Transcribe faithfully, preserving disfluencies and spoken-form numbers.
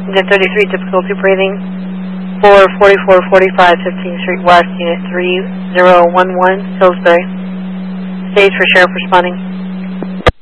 Unit thirty-three, difficulty breathing. four forty-four forty-five fifteenth Street West, Unit three zero one one, Pillsbury. Stage for sheriff responding.